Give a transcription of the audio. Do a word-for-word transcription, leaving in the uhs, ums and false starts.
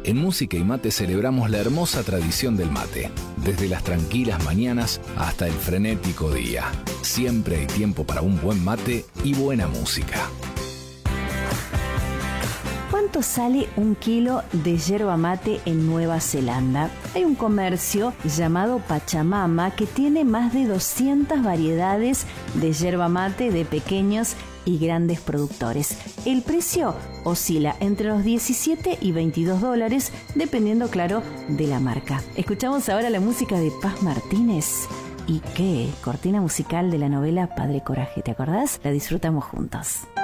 En Música y Mate celebramos la hermosa tradición del mate. Desde las tranquilas mañanas hasta el frenético día. Siempre hay tiempo para un buen mate y buena música. ¿Cuánto sale un kilo de yerba mate en Nueva Zelanda? Hay un comercio llamado Pachamama que tiene más de doscientas variedades de yerba mate de pequeños y grandes productores. El precio oscila entre los diecisiete y veintidós dólares, dependiendo, claro, de la marca. Escuchamos ahora la música de Paz Martínez. ¿Y qué? Cortina musical de la novela Padre Coraje, ¿te acordás? La disfrutamos juntos.